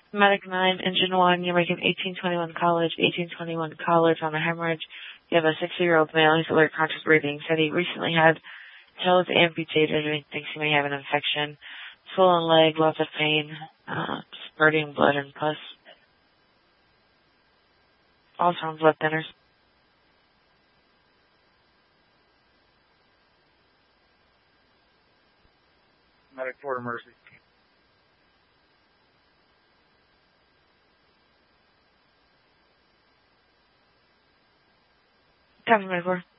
Medic 9, Engine 1, you're making 1821 college on a hemorrhage. You have a 60-year-old male, he's alert, conscious breathing. Said he recently had toes amputated and he thinks he may have an infection. Swollen leg, lots of pain, spurting blood and pus. Also on blood thinners. Medic 4 emergency. Copy, Medic 4.